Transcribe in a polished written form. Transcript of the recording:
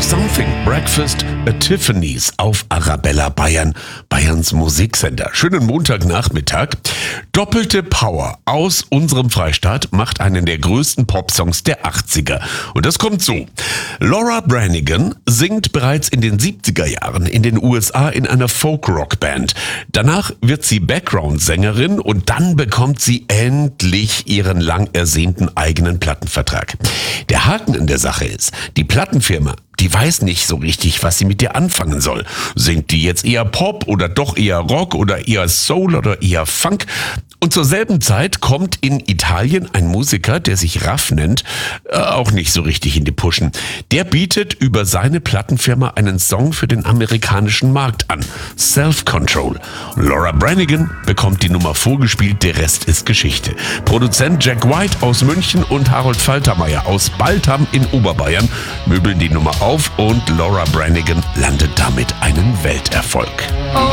Something, Breakfast at Tiffany's auf Arabella Bayern, Bayerns Musiksender. Schönen Montagnachmittag. Doppelte Power aus unserem Freistaat macht einen der größten Popsongs der 80er. Und das kommt so. Laura Branigan singt bereits in den 70er Jahren in den USA in einer Folk-Rock-Band. Danach wird sie Background-Sängerin und dann bekommt sie endlich ihren lang ersehnten eigenen Plattenvertrag. Der Haken in der Sache ist, die Plattenfirma, die weiß nicht so richtig, was sie mit dir anfangen soll. Singt die jetzt eher Pop oder doch eher Rock oder eher Soul oder eher Funk? Und zur selben Zeit kommt in Italien ein Musiker, der sich Raff nennt, auch nicht so richtig in die Puschen. Der bietet über seine Plattenfirma einen Song für den amerikanischen Markt an. Self-Control. Laura Branigan bekommt die Nummer vorgespielt, der Rest ist Geschichte. Produzent Jack White aus München und Harold Faltermeier aus Baltham in Oberbayern möbeln die Nummer auf und Laura Branigan landet damit einen Welterfolg. Oh,